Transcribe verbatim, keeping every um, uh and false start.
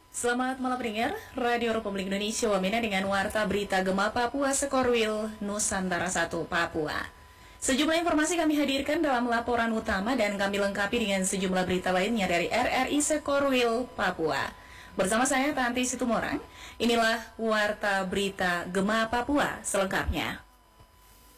Selamat malam pendengar Radio Republik Indonesia Wamena dengan Warta Berita Gema Papua Sekorwil Nusantara satu Papua. Sejumlah informasi kami hadirkan dalam laporan utama dan kami lengkapi dengan sejumlah berita lainnya dari R R I Sekorwil Papua. Bersama saya Tanti Situmorang, inilah Warta Berita Gema Papua selengkapnya.